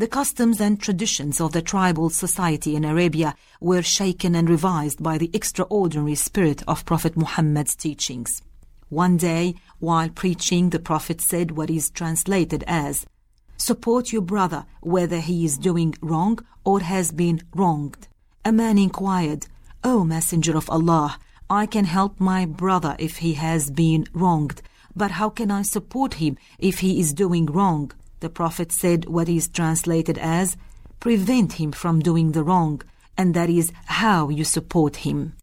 The customs and traditions of the tribal society in Arabia were shaken and revised by the extraordinary spirit of Prophet Muhammad's teachings. One day, while preaching, the Prophet said what is translated as, "Support your brother whether he is doing wrong or has been wronged." A man inquired, "O Messenger of Allah, I can help my brother if he has been wronged, but how can I support him if he is doing wrong?" The Prophet said what is translated as, "Prevent him from doing the wrong, and that is how you support him."